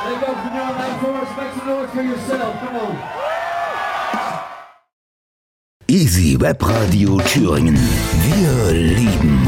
There you go, for doing that for us. Make some noise for yourself. Come on. Easy Web Radio Thüringen. Wir lieben